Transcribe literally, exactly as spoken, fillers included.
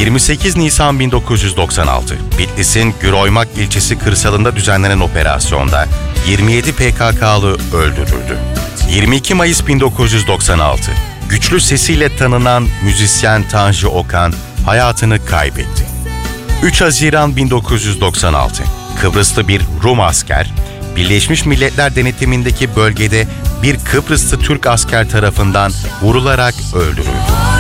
yirmi sekiz Nisan bin dokuz yüz doksan altı, Bitlis'in Güroymak ilçesi kırsalında düzenlenen operasyonda yirmi yedi P K K'lı öldürüldü. yirmi iki Mayıs bin dokuz yüz doksan altı, güçlü sesiyle tanınan müzisyen Tanju Okan hayatını kaybetti. üç Haziran bin dokuz yüz doksan altı, Kıbrıslı bir Rum asker, Birleşmiş Milletler denetimindeki bölgede bir Kıbrıslı Türk asker tarafından vurularak öldürüldü.